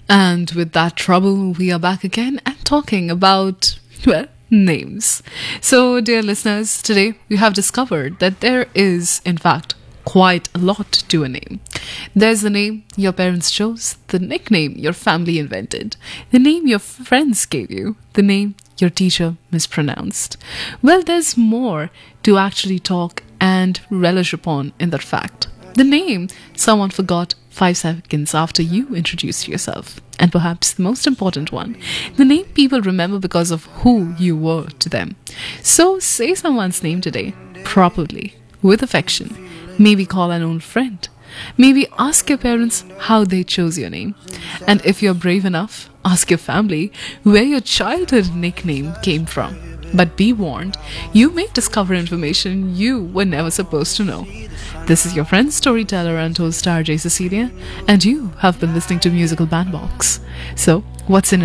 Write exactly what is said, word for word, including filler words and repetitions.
And with that trouble, we are back again and talking about, well, names. So, dear listeners, today we have discovered that there is, in fact, quite a lot to a name. There's the name your parents chose, the nickname your family invented, the name your friends gave you, the name your teacher mispronounced. Well, there's more to actually talk and relish upon in that fact. The name someone forgot five seconds after you introduced yourself. And perhaps the most important one, the name people remember because of who you were to them. So say someone's name today, properly, with affection. Maybe call an old friend. Maybe ask your parents how they chose your name. And if you're brave enough, ask your family where your childhood nickname came from. But be warned, you may discover information you were never supposed to know. This is your friend, storyteller, and host star J. Cecilia, and you have been listening to Musical Bandbox. So, what's in it?